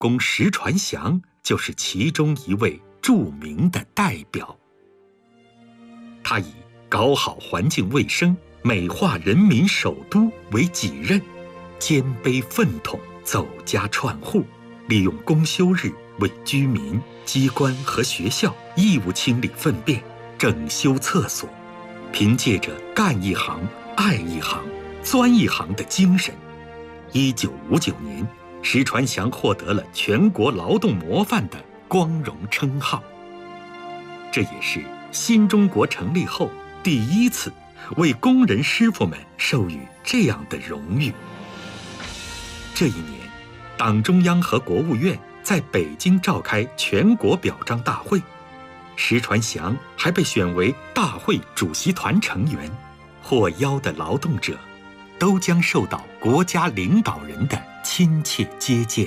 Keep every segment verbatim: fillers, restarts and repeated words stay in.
公石传祥就是其中一位著名的代表。他以搞好环境卫生、美化人民首都为己任，肩背粪桶，走家串户，利用公休日为居民、机关和学校义务清理粪便、整修厕所。凭借着干一行、爱一行、钻一行的精神，一九五九年，石传祥获得了全国劳动模范的光荣称号。这也是新中国成立后第一次为工人师傅们授予这样的荣誉。这一年，党中央和国务院在北京召开全国表彰大会，石传祥还被选为大会主席团成员。获邀的劳动者都将受到国家领导人的亲切接见。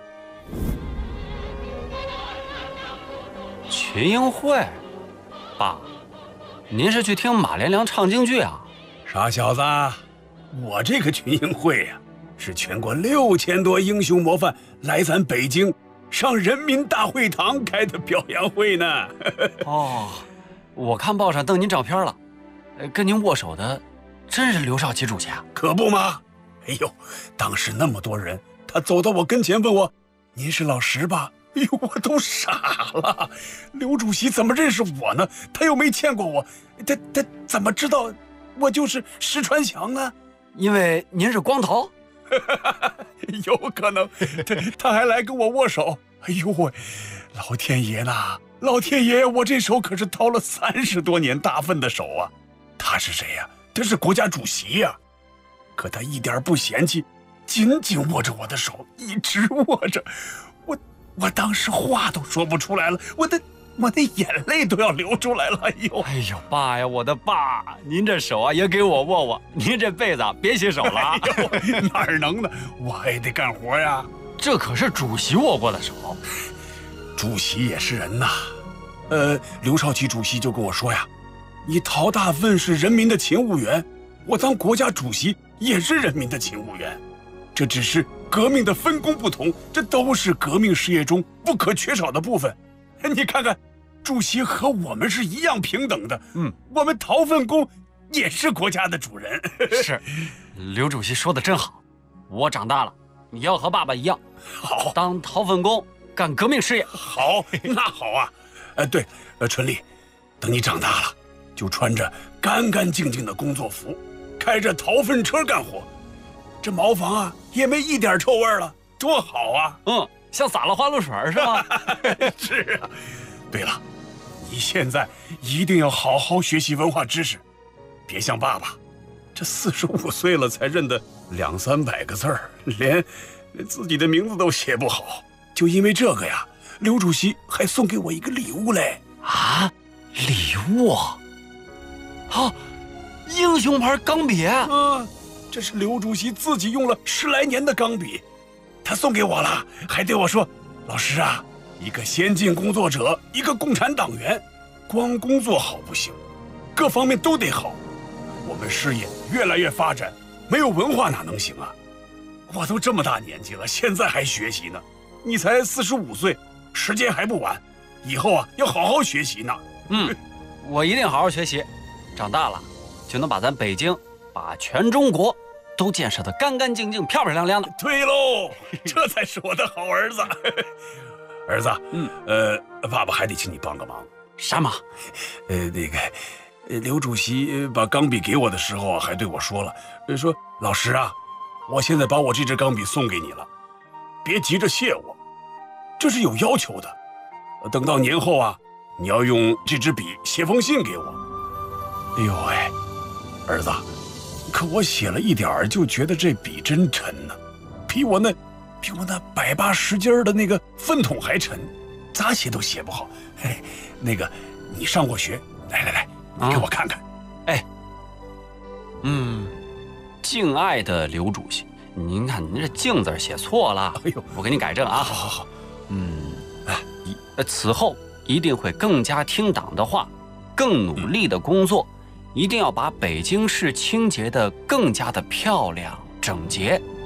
群英会，爸，您是去听马连良唱京剧啊？ 傻小子，我这个群英会呀、啊，是全国六千多英雄模范来咱北京上人民大会堂开的表扬会呢。 哦，我看报上登您照片了，跟您握手的真是刘少奇主席啊？ 可不吗？哎呦，当时那么多人，他走到我跟前问我：“您是老石吧？”哎呦，我都傻了。刘主席怎么认识我呢？他又没见过我，他他怎么知道我就是石传祥呢？ 因为您是光头。 有可能。他他还来跟我握手。哎呦喂，老天爷呐！老天爷，我这手可是掏了三十多年大粪的手啊！他是谁呀？他是国家主席呀！可他一点不嫌弃，紧紧握着我的手，一直握着。我我当时话都说不出来了，我的我的眼泪都要流出来了。哎呦哎呦，爸呀，我的爸，您这手啊也给我握握，您这辈子别洗手了。 哎呦，哪能呢？我还得干活呀。 这可是主席握过的手。 主席也是人呐。呃，刘少奇主席就跟我说呀，你陶大粪是人民的勤务员，我当国家主席也是人民的勤务员，这只是革命的分工不同，这都是革命事业中不可缺少的部分。你看看，主席和我们是一样平等的。嗯，我们陶粪工也是国家的主人。 是，刘主席说的真好，我长大了，你要和爸爸一样， 好当陶粪工，干革命事业。 好，那好啊。呃，对，呃，春丽，等你长大了，就穿着干干净净的工作服，开着陶粪车干活，这茅房啊也没一点臭味了，多好啊！ 嗯，像洒了花露水是吧？ 是啊。对了，你现在一定要好好学习文化知识，别像爸爸，这四十五岁了才认得两三百个字儿，连自己的名字都写不好。就因为这个呀，刘主席还送给我一个礼物嘞。 啊，礼物？啊，英雄牌钢笔啊！这是刘主席自己用了十来年的钢笔，他送给我了，还对我说：“老师啊，一个先进工作者，一个共产党员，光工作好不行，各方面都得好。我们事业越来越发展，没有文化哪能行啊？我都这么大年纪了，现在还学习呢。你才四十五岁，时间还不晚，以后啊要好好学习呢。” 嗯，我一定好好学习，长大了就能把咱北京，把全中国都建设得干干净净、漂漂亮亮的。 对喽，这才是我的好儿子。儿子，嗯，呃，爸爸还得请你帮个忙。 啥忙？ 呃，那个，呃，刘主席把钢笔给我的时候啊，还对我说了，说老师啊，我现在把我这支钢笔送给你了，别急着谢我，这是有要求的。等到年后啊，你要用这支笔写封信给我。哎呦喂，儿子，可我写了一点儿就觉得这笔真沉呢、啊，比我那比我那百八十斤的那个粪桶还沉，咋写都写不好。嘿，那个你上过学，来来来，你给我看看。啊、 哎，嗯，敬爱的刘主席，您看您这“敬”字写错了，哎呦，我给你改正啊。 好好好， 嗯，哎，此后一定会更加听党的话，更努力的工作。嗯，一定要把北京市清洁得更加的漂亮整洁。